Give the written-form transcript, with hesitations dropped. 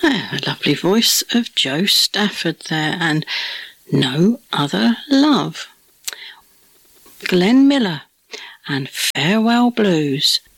A lovely voice of Joe Stafford there, and No Other Love. Glenn Miller and Farewell Blues.